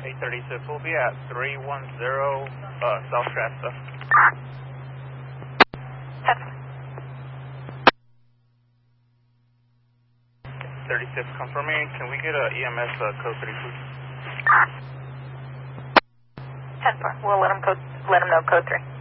836, we'll be at 310 South Shasta. 36 confirming. Can we get a EMS code 3, please? 10-4. We'll let them know code 3.